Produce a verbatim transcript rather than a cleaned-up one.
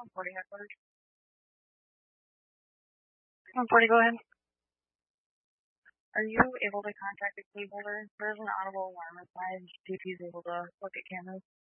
one forty headquarters. one forty, go ahead. Are you able to contact the key holder? There's an audible alarm outside. See if he's able to look at cameras.